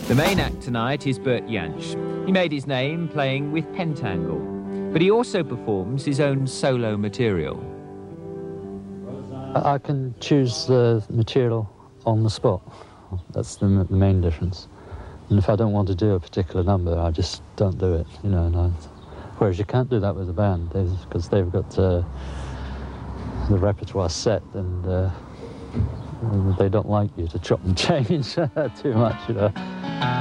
The main act tonight is Bert Jansch. He made his name playing with Pentangle, but he also performs his own solo material. I can choose the material on the spot. That's the main difference. And if I don't want to do a particular number, I just don't do it, you know. Whereas you can't do that with a band, because they've got the repertoire set, and they don't like you to chop and change too much, you know.